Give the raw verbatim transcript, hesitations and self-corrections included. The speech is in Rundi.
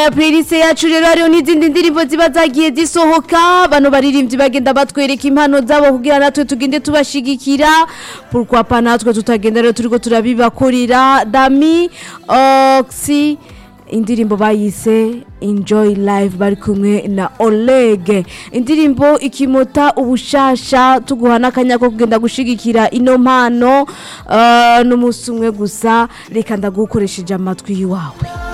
playlist yacu rero hariho n'izindi ndirimbo ziba zagiye zisohoka bano baririmbyi bagenda batwereka impano zabo kugira natwe tugende tubashigikira pourquoi pas natwe tutagenda rero turiko turabibakorera Dami Oxy indirimbo bayise Enjoy Live bari kumwe na Oleg indirimbo ikimota ubushasha tuguhana akanya ko kugenda gushigikira ino mpano uh, n'umusumwe gusa reka ndagukoresheje amatwi yiwawe.